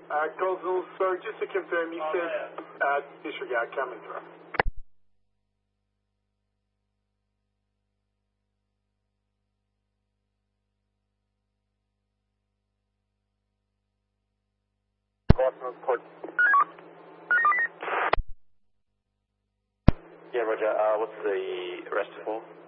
Goldsville, sir, just to confirm, you said disregard coming through. Yeah, Roger. What's the rest for?